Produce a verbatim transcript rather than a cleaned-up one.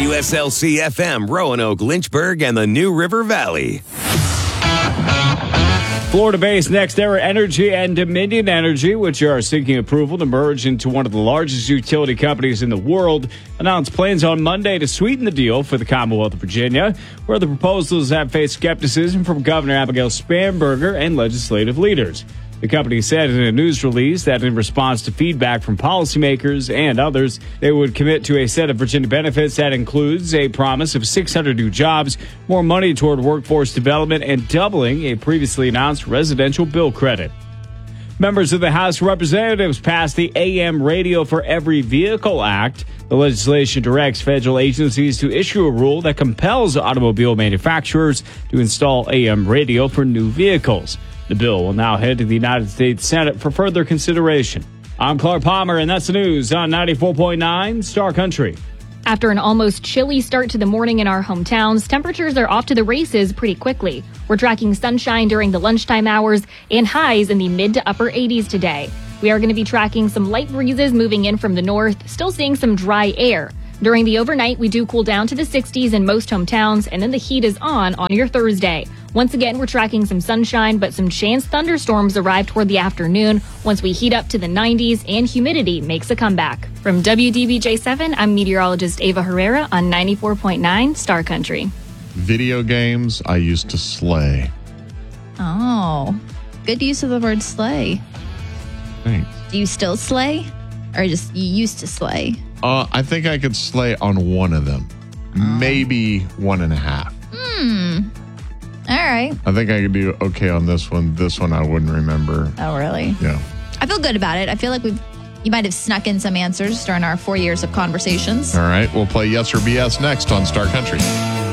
W S L C F M, Roanoke, Lynchburg, and the New River Valley. Florida-based NextEra Energy and Dominion Energy, which are seeking approval to merge into one of the largest utility companies in the world, announced plans on Monday to sweeten the deal for the Commonwealth of Virginia, where the proposals have faced skepticism from Governor Abigail Spanberger and legislative leaders. The company said in a news release that in response to feedback from policymakers and others, they would commit to a set of Virginia benefits that includes a promise of six hundred new jobs, more money toward workforce development, and doubling a previously announced residential bill credit. Members of the House of Representatives passed the A M Radio for Every Vehicle Act. The legislation directs federal agencies to issue a rule that compels automobile manufacturers to install A M radio for new vehicles. The bill will now head to the United States Senate for further consideration. I'm Clark Palmer, and that's the news on ninety-four point nine Star Country. After an almost chilly start to the morning in our hometowns, temperatures are off to the races pretty quickly. We're tracking sunshine during the lunchtime hours and highs in the mid to upper eighties today. We are going to be tracking some light breezes moving in from the north, still seeing some dry air. During the overnight, we do cool down to the sixties in most hometowns, and then the heat is on on your Thursday. Once again, we're tracking some sunshine, but some chance thunderstorms arrive toward the afternoon once we heat up to the nineties and humidity makes a comeback. From W D B J seven, I'm meteorologist Ava Herrera on ninety-four point nine Star Country. Video games, I used to slay. Oh, good use of the word slay. Thanks. Do you still slay? Or just you used to slay? Uh, I think I could slay on one of them. Oh. Maybe one and a half. Hmm. All right. I think I could do okay on this one. This one I wouldn't remember. Oh, really? Yeah. I feel good about it. I feel like we've you might have snuck in some answers during our four years of conversations. All right. We'll play Yes or B S next on Star Country.